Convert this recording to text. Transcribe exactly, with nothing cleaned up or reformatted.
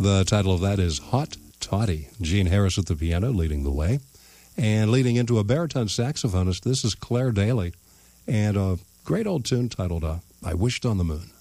The title of that is Hot Toddy. Gene Harris at the piano leading the way. And leading into a baritone saxophonist, this is Claire Daly. And a great old tune titled uh, I Wished on the Moon.